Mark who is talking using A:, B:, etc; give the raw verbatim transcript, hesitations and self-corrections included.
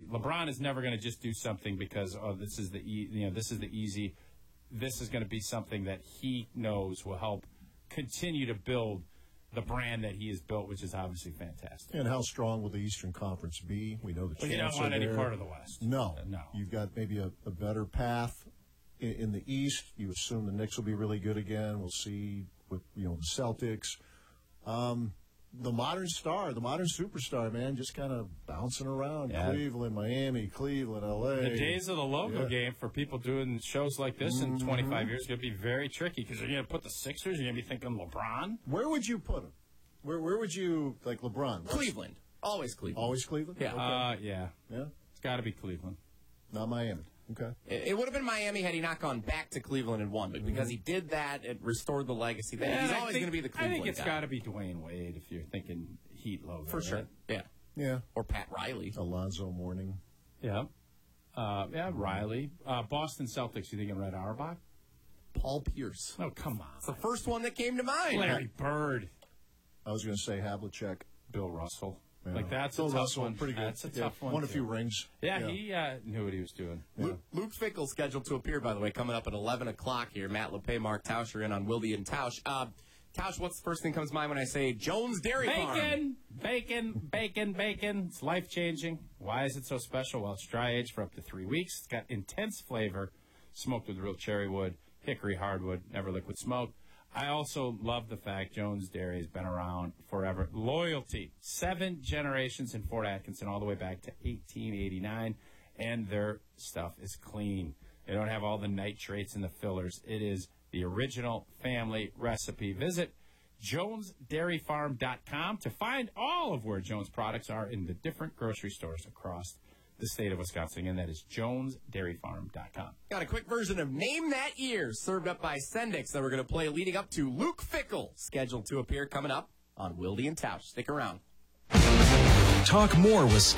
A: LeBron is never going to just do something because oh this is the e- you know this is the easy. This is going to be something that he knows will help continue to build the brand that he has built, which is obviously fantastic.
B: And how strong will the Eastern Conference be? We know the
A: well,
B: champs
A: you don't want
B: are
A: any
B: there.
A: part of the West.
B: No,
A: uh, no.
B: You've got maybe a, a better path in, in the East. You assume the Knicks will be really good again. We'll see with you know the Celtics. Um, the modern star, the modern superstar, man, just kind of bouncing around.
A: Yeah.
B: Cleveland, Miami, Cleveland, L A.
A: The days of the logo
B: yeah.
A: game for people doing shows like this
B: mm-hmm.
A: in twenty-five years is going to be very tricky because you're going to put the Sixers, you're going to be thinking LeBron.
B: Where would you put him? Where Where would you, like LeBron?
C: Cleveland. Always Cleveland.
B: Always Cleveland?
C: Yeah.
B: Okay.
A: Uh, yeah.
B: Yeah?
A: It's got to be Cleveland.
B: Not Miami. Okay.
C: It, it would have been Miami had he not gone back to Cleveland and won, but because
B: Mm-hmm.
C: he did that, it restored the legacy. That
A: Yeah,
C: he's
A: I
C: always
A: think-
C: going to be the Cleveland
A: I think it's
C: guy.
A: got to be Dwayne Wade if you're thinking Heat logo.
C: For sure.
A: right?
C: Yeah.
B: Yeah.
C: Or Pat Riley.
B: Alonzo Mourning.
A: Yeah. Uh, yeah, Riley. Uh, Boston Celtics, you thinking Red Auerbach?
C: Paul Pierce.
A: Oh, come on.
C: It's the first one that came to mind.
A: Larry Bird.
B: I was going to say Havlicek.
A: Bill Russell.
B: Yeah.
A: Like, that's
B: Bill
A: a tough
B: Russell,
A: one.
B: pretty good.
A: That's a
B: Yeah,
A: tough one.
B: Won a
A: too.
B: few rings.
A: Yeah,
B: Yeah.
A: he uh, knew what he was doing.
C: Luke, Luke Fickle's scheduled to appear, by the way, coming up at eleven o'clock here. Matt LePay, Mark Tausch are in on Wilde and Tausch. Uh, Tausch, what's the first thing that comes to mind when I say Jones Dairy Farm?
A: Bacon, bacon, bacon, bacon. It's life-changing. Why is it so special? Well, it's dry-aged for up to three weeks. It's got intense flavor, smoked with real cherry wood, hickory hardwood, never liquid smoke. I also love the fact Jones Dairy has been around forever. Loyalty, seven generations in Fort Atkinson, all the way back to eighteen eighty-nine, and their stuff is clean. They don't have all the nitrates and the fillers. It is the original family recipe. Visit jones dairy farm dot com to find all of where Jones products are in the different grocery stores across the state of Wisconsin, and that is jones dairy farm dot com.
C: Got a quick version of Name That Year, served up by Sendix, that we're going to play leading up to Luke Fickle, scheduled to appear coming up on Wilde and Tausch. Stick around.
D: Talk more with